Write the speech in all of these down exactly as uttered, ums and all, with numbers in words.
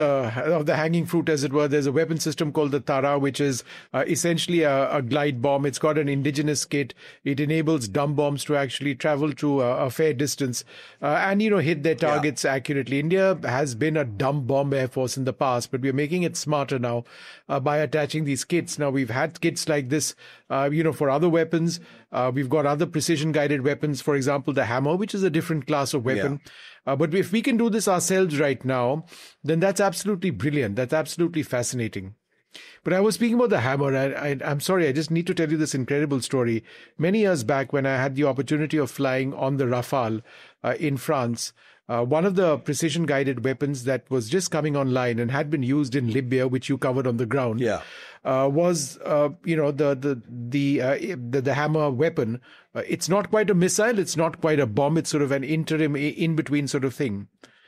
uh, of the hanging fruit, as it were. There's a weapon system called the Tara, which is uh, essentially a, a glide bomb. It's got an indigenous kit. It enables dumb bombs to actually travel to a, a fair distance uh, and, you know, hit their targets yeah. accurately. India has been a dumb bomb air force in the past, but we're making it smarter now uh, by attaching these kits. Now, we've had kits like this, uh, you know, for other weapons. Uh, we've got other precision-guided weapons, for example, the Hammer, which is a different class of weapon. Yeah. Uh, but if we can do this ourselves right now, then that's absolutely brilliant. That's absolutely fascinating. But I was speaking about the Hammer. I, I, I'm sorry, I just need to tell you this incredible story. Many years back, when I had the opportunity of flying on the Rafale uh, in France, uh, one of the precision-guided weapons that was just coming online and had been used in Libya, which you covered on the ground, yeah. uh, was, uh, you know, the the the, uh, the the Hammer weapon. Uh, it's not quite a missile. It's not quite a bomb. It's sort of an interim, in-between sort of thing.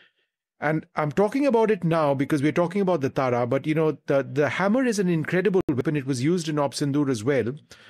And I'm talking about it now because we're talking about the Tara, but, you know, the, the Hammer is an incredible weapon. It was used in Op Sindoor as well,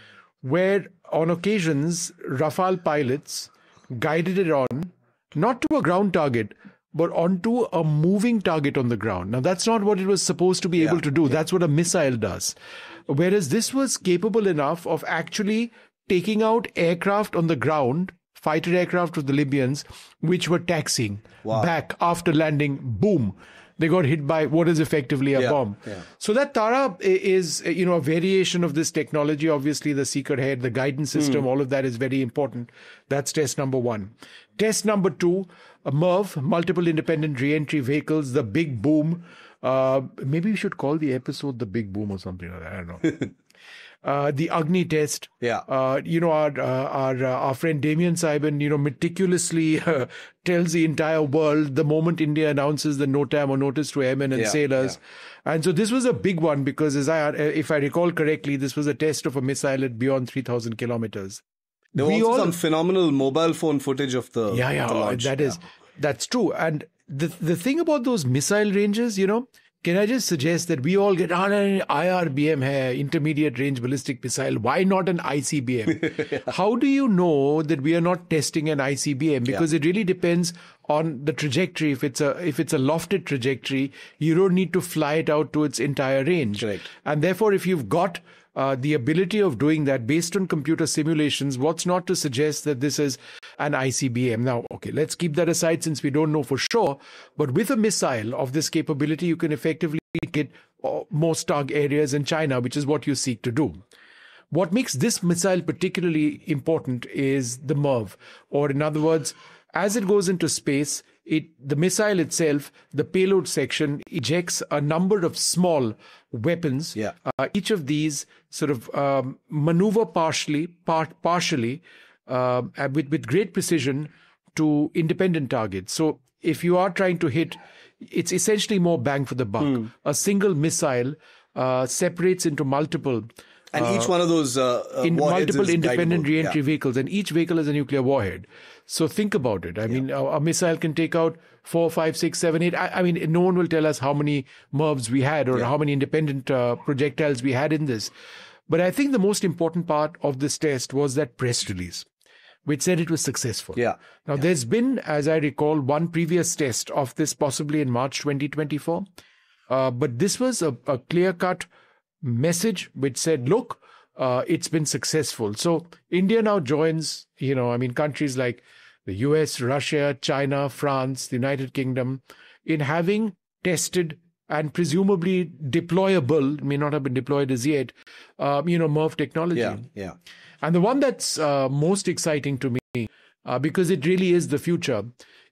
where on occasions, Rafale pilots guided it on, not to a ground target, but onto a moving target on the ground. Now, that's not what it was supposed to be yeah, able to do. Yeah. That's what a missile does. Whereas this was capable enough of actually taking out aircraft on the ground, fighter aircraft of the Libyans, which were taxiing wow. back after landing. Boom. They got hit by what is effectively a yeah, bomb. Yeah. So that Tara is, you know, a variation of this technology. Obviously, the seeker head, the guidance system, mm. all of that is very important. That's test number one. Test number two, a M I R V, multiple independent re-entry vehicles, the big boom. Uh, maybe we should call the episode the big boom or something like that. I don't know. Uh, the Agni test. Yeah. Uh, you know, our uh, our uh, our friend Damien Saiban, you know, meticulously uh, tells the entire world the moment India announces the NOTAM or notice to airmen and yeah, sailors. Yeah. And so this was a big one because, as I, if I recall correctly, this was a test of a missile at beyond three thousand kilometers. There was also all, some phenomenal mobile phone footage of the yeah, yeah, the launch. that is, yeah. that's true. And the the thing about those missile ranges, you know, can I just suggest that we all get on an I R B M hai, intermediate range ballistic missile. Why not an I C B M? yeah. How do you know that we are not testing an I C B M? Because yeah. it really depends on the trajectory. If it's a if it's a lofted trajectory, you don't need to fly it out to its entire range. Correct. And therefore, if you've got Uh, the ability of doing that based on computer simulations, what's not to suggest that this is an I C B M? Now, okay, let's keep that aside since we don't know for sure. But with a missile of this capability, you can effectively hit most target areas in China, which is what you seek to do. What makes this missile particularly important is the M I R V, or in other words, as it goes into space, it the missile itself, the payload section, ejects a number of small weapons. Yeah. Uh, each of these sort of um, maneuver partially, part, partially, uh, with, with great precision to independent targets. So if you are trying to hit, it's essentially more bang for the buck. Mm. A single missile uh, separates into multiple. And uh, each one of those uh, uh, in multiple independent guidable. re-entry yeah. vehicles, and each vehicle is a nuclear warhead. So think about it. I yeah. mean, a, a missile can take out four, five, six, seven, eight. I, I mean, no one will tell us how many M I R Vs we had or yeah. how many independent uh, projectiles we had in this. But I think the most important part of this test was that press release, which said it was successful. Yeah. Now, yeah. there's been, as I recall, one previous test of this possibly in March twenty twenty-four. Uh, but this was a, a clear-cut message which said, look, uh, it's been successful. So India now joins, you know, I mean, countries like the U S, Russia, China, France, the United Kingdom, in having tested and presumably deployable, may not have been deployed as yet, um, you know, M I R V technology. Yeah, yeah. And the one that's uh, most exciting to me, uh, because it really is the future,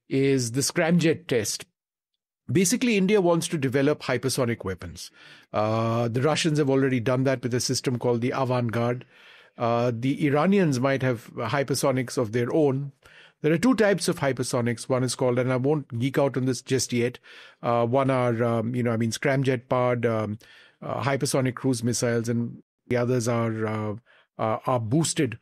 is the scramjet test. Basically, India wants to develop hypersonic weapons. Uh, the Russians have already done that with a system called the Avangard. Uh, the Iranians might have hypersonics of their own. There are two types of hypersonics. One is called, and I won't geek out on this just yet. Uh, one are, um, you know, I mean, scramjet-powered um, uh, hypersonic cruise missiles, and the others are uh, uh, are boosted,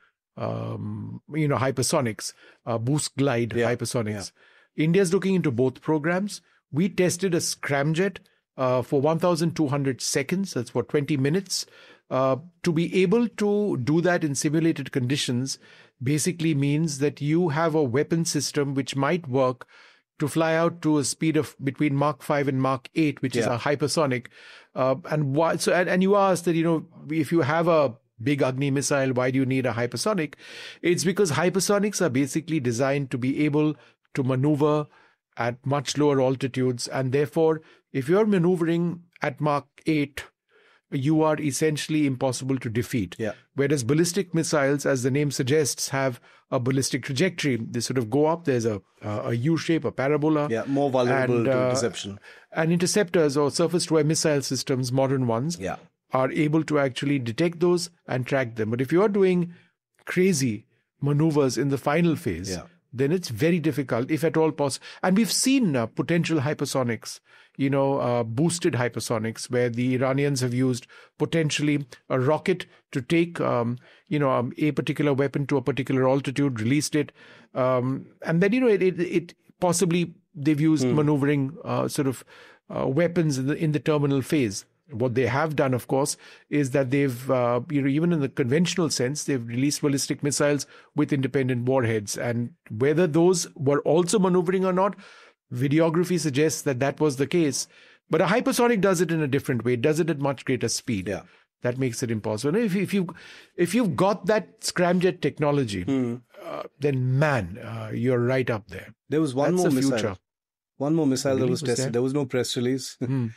um, you know, hypersonics, uh, boost glide yeah. hypersonics. Yeah. India's looking into both programs. We tested a scramjet uh, for one thousand two hundred seconds. That's for twenty minutes. Uh, to be able to do that in simulated conditions basically means that you have a weapon system which might work to fly out to a speed of between Mach five and Mach eight, which yeah. is a hypersonic. Uh, and why? So, and, and you asked that, you know, if you have a big Agni missile, why do you need a hypersonic? It's because hypersonics are basically designed to be able to maneuver at much lower altitudes. And therefore, if you're maneuvering at Mach eight, you are essentially impossible to defeat. Yeah. Whereas ballistic missiles, as the name suggests, have a ballistic trajectory. They sort of go up. There's a a U shape, a parabola. Yeah, more vulnerable and, to uh, interception. And interceptors or surface-to-air missile systems, modern ones, yeah. are able to actually detect those and track them. But if you are doing crazy maneuvers in the final phase, yeah. then it's very difficult, if at all possible. And we've seen uh, potential hypersonics, you know, uh, boosted hypersonics, where the Iranians have used potentially a rocket to take, um, you know, um, a particular weapon to a particular altitude, released it. Um, and then, you know, it, it, it possibly they've used mm. maneuvering uh, sort of uh, weapons in the, in the terminal phase. What they have done, of course, is that they've, uh, you know, even in the conventional sense, they've released ballistic missiles with independent warheads. And whether those were also maneuvering or not, videography suggests that that was the case. But a hypersonic does it in a different way. It does it at much greater speed. Yeah. That makes it impossible. If, if, you, if you've got that scramjet technology, mm. uh, then, man, uh, you're right up there. There was one That's more the missile. Future. One more missile really? that was, was tested. There? There was no press release. Mm.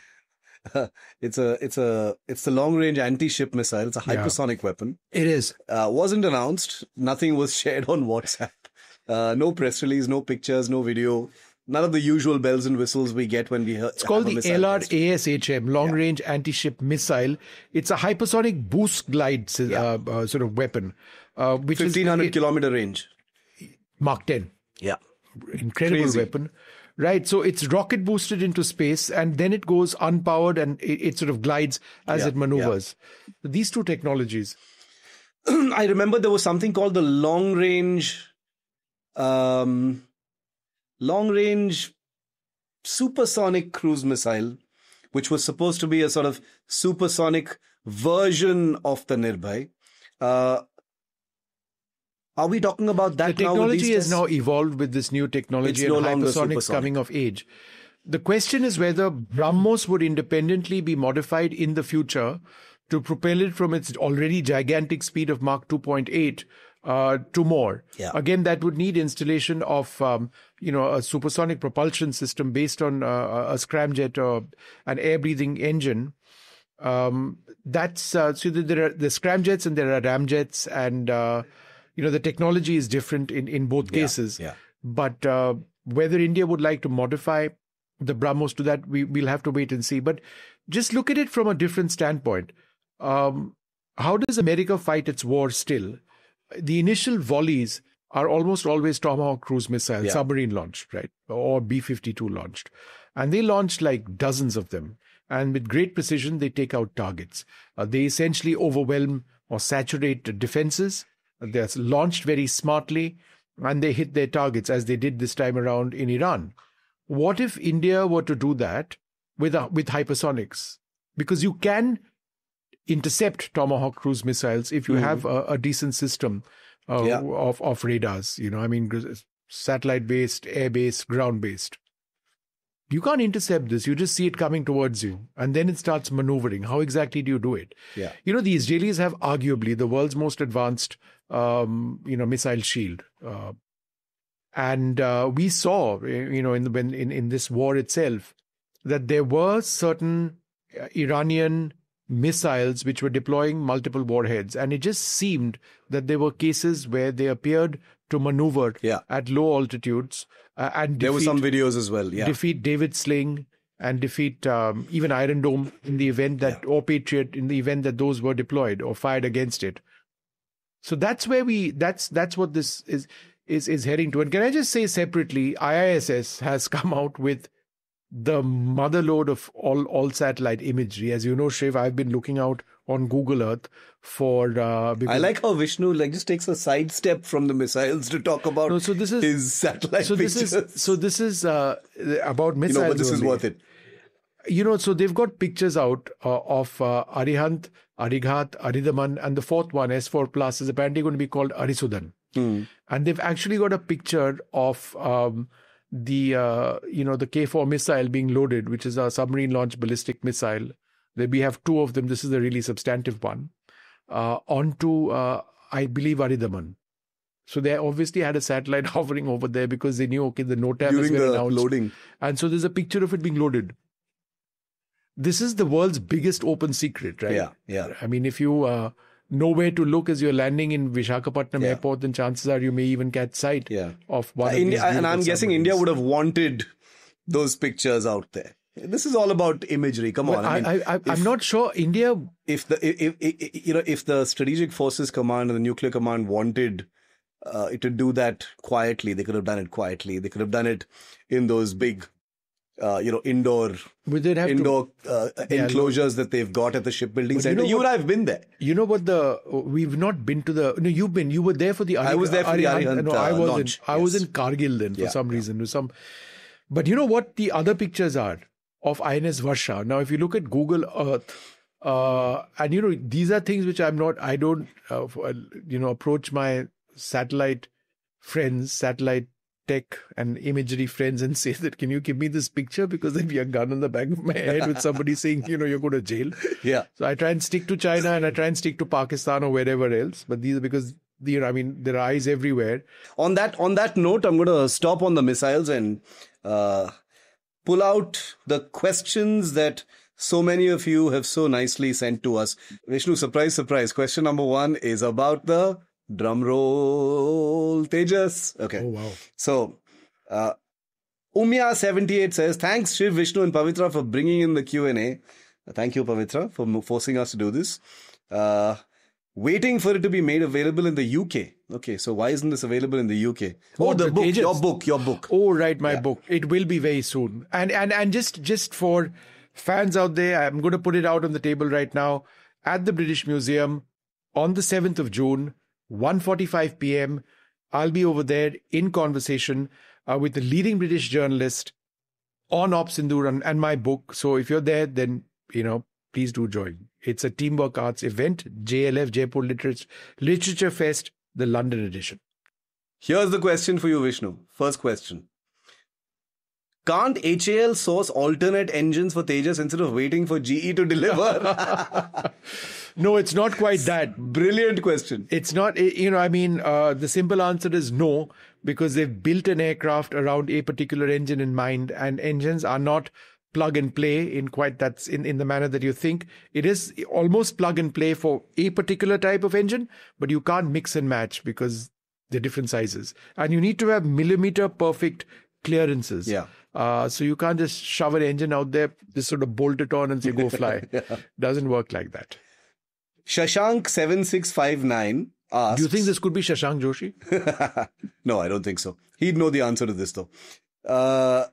it's a it's a it's the long range anti-ship missile. It's a hypersonic yeah. weapon. It is. Uh, wasn't announced. Nothing was shared on WhatsApp. Uh, no press release, no pictures, no video. None of the usual bells and whistles we get when we hear. It's called the L R A S H M, Long yeah. Range Anti-Ship Missile. It's a hypersonic boost glide yeah. uh, uh, sort of weapon, uh, which fifteen hundred is kilometer range. Mach ten. Yeah, incredible Crazy. weapon. Right, so it's rocket boosted into space, and then it goes unpowered, and it, it sort of glides as yeah, it maneuvers. Yeah. These two technologies. I remember there was something called the long range, um, long range supersonic cruise missile, which was supposed to be a sort of supersonic version of the Nirbhay. Uh, Are we talking about that The now? technology has now evolved with this new technology it's and no hypersonics coming of age. The question is whether BrahMos would independently be modified in the future to propel it from its already gigantic speed of Mach two point eight uh, to more. Yeah. Again, that would need installation of, um, you know, a supersonic propulsion system based on uh, a scramjet or an air-breathing engine. Um, that's uh, so there are the scramjets and there are ramjets, and uh, you know, the technology is different in, in both cases. Yeah, yeah. But uh, whether India would like to modify the BrahMos to that, we, we'll have to wait and see. But just look at it from a different standpoint. Um, how does America fight its war still? The initial volleys are almost always Tomahawk cruise missiles, yeah. submarine launched, right? Or B fifty-two launched. And they launched like dozens of them. And with great precision, they take out targets. Uh, they essentially overwhelm or saturate defenses. They're launched very smartly, and they hit their targets, as they did this time around in Iran. What if India were to do that with a, with hypersonics? Because you can intercept Tomahawk cruise missiles if you mm-hmm. have a, a decent system uh, yeah. of, of radars. You know, I mean, satellite-based, air-based, ground-based. You can't intercept this. You just see it coming towards you, and then it starts maneuvering. How exactly do you do it? Yeah. You know, the Israelis have arguably the world's most advanced, um, you know, missile shield. Uh, and uh, we saw, you know, in, the, in, in this war itself, that there were certain Iranian missiles which were deploying multiple warheads. And it just seemed that there were cases where they appeared to maneuver yeah. at low altitudes. Uh, and defeat, there were some videos as well. Yeah. Defeat David Sling and defeat um, even Iron Dome in the event that, yeah. or Patriot in the event that those were deployed or fired against it. So that's where we, that's that's what this is is is heading to. And can I just say separately, I I S S has come out with the motherlode of all, all satellite imagery. As you know, Shiv, I've been looking out on Google Earth for... Uh, I like how Vishnu like just takes a sidestep from the missiles to talk about no, so this is, his satellite so pictures. This is, so this is uh, about missiles. You know, but this only. is worth it. You know, so they've got pictures out uh, of uh, Arihant, Arighat, Aridaman, and the fourth one, S four plus, is apparently going to be called Arisudan. Hmm. And they've actually got a picture of... Um, the uh, you know the K four missile being loaded, which is a submarine-launched ballistic missile. There we have two of them. This is a really substantive one. Uh, onto, uh, I believe, Aridaman. So they obviously had a satellite hovering over there because they knew, okay, the NOTAM During has been the announced. loading. And so there's a picture of it being loaded. This is the world's biggest open secret, right? Yeah, yeah. I mean, if you uh, know where to look as you're landing in Visakhapatnam Yeah. airport, then chances are you may even catch sight Yeah. of one Uh, of India, these and I'm beautiful guessing submarines. India would have wanted those pictures out there. This is all about imagery. Come Well, on. I, I mean, I, I, if- I'm not sure India. if the if, if, if you know if the Strategic Forces Command and the Nuclear Command wanted uh, it to do that quietly, they could have done it quietly. They could have done it in those big, uh, you know, indoor Would they have to, indoor uh, Yeah, enclosures that they've got at the shipbuilding But you center. know You, what- and I have been there. you know what the we've not been to the no you've been you were there for the I was there for the Arihant, no I uh, was launch, in I was yes. in Kargil then for Yeah, some yeah. reason with some but you know what the other pictures are of I N S Varsha. Now if you look at Google Earth uh and you know these are things which I'm not I don't uh, you know approach my satellite friends satellite tech and imagery friends and say that can you give me this picture because there'd be a gun on the back of my head with somebody saying you know you're going to jail. Yeah. So I try and stick to China and I try and stick to Pakistan or wherever else. But these are because, you know, I mean, there are eyes everywhere. On that on that note, I'm going to stop on the missiles and uh, pull out the questions that so many of you have so nicely sent to us. Vishnu, surprise, surprise. Question number one is about the drum roll Tejas. Okay. Oh, wow. So, uh, Umya seventy-eight says, thanks Shiv, Vishnu and Pavitra for bringing in the Q and A. Thank you, Pavitra, for mo- forcing us to do this. Uh, waiting for it to be made available in the U K. Okay, so why isn't this available in the U K? Oh, Oh, the the book, Tejas. your book, your book. Oh, right, my book. It will be very soon. And and and just just for fans out there, I'm going to put it out on the table right now at the British Museum on the seventh of June, one forty-five p.m. I'll be over there in conversation uh, with the leading British journalist on Op Sindoor and, and my book. So if you're there, then, you know, please do join. It's a Teamwork Arts event, J L F, Jaipur Literature, Literature Fest, the London edition. Here's the question for you, Vishnu. First question. Can't H A L source alternate engines for Tejas instead of waiting for G E to deliver? No, it's not quite that. Brilliant question. It's not, you know, I mean, uh, the simple answer is no, because they've built an aircraft around a particular engine in mind, and engines are not plug and play in quite that, in, in the manner that you think. It is almost plug and play for a particular type of engine, but you can't mix and match because they're different sizes. And you need to have millimeter perfect clearances. Yeah. Uh, so you can't just shove an engine out there, just sort of bolt it on and say, go fly. Yeah. Doesn't work like that. Shashank seven six five nine asks... Do you think this could be Shashank Joshi? No, I don't think so. He'd know the answer to this, though. Uh,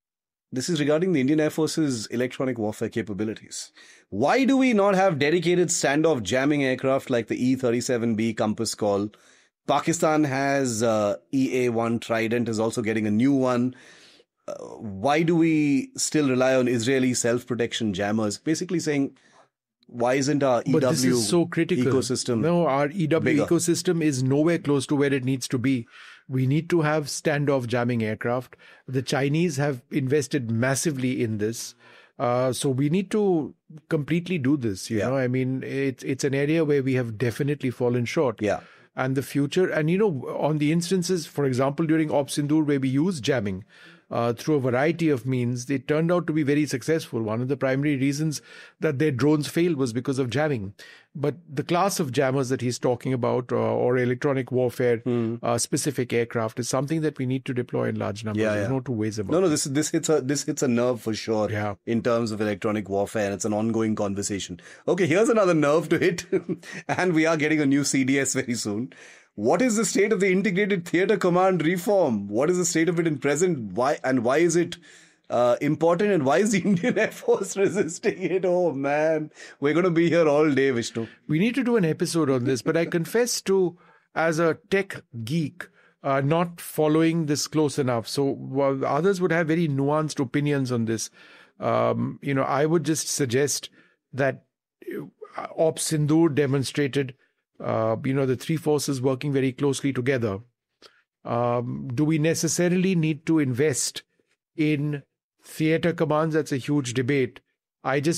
this is regarding the Indian Air Force's electronic warfare capabilities. Why do we not have dedicated standoff jamming aircraft like the E thirty-seven B Compass Call? Pakistan has uh, E A one Trident, is also getting a new one. Uh, why do we still rely on Israeli self-protection jammers? Basically saying, why isn't our E W But this is so critical. ecosystem? No, our E W bigger? ecosystem is nowhere close to where it needs to be. We need to have standoff jamming aircraft. The Chinese have invested massively in this. Uh, so we need to completely do this. You Yeah. know, I mean, it's it's an area where we have definitely fallen short. Yeah. And the future, and you know, on the instances, for example, during Op Sindoor, where we used jamming uh, through a variety of means, they turned out to be very successful. One of the primary reasons that their drones failed was because of jamming. But the class of jammers that he's talking about, uh, or electronic warfare uh, specific aircraft, is something that we need to deploy in large numbers. Yeah, There's yeah. no two ways about No, it. no, this this hits a this hits a nerve for sure. Yeah. In terms of electronic warfare, and it's an ongoing conversation. Okay, here's another nerve to hit, and we are getting a new C D S very soon. What is the state of the Integrated Theatre Command reform? What is the state of it in present? Why and why is it uh, important? And why is the Indian Air Force resisting it? Oh man, we're going to be here all day, Vishnu. We need to do an episode on this, but I confess to, as a tech geek, uh, not following this close enough. So while others would have very nuanced opinions on this, um, you know, I would just suggest that uh, Op Sindoor demonstrated, uh, you know, the three forces working very closely together. Um, do we necessarily need to invest in theater commands? That's a huge debate. I just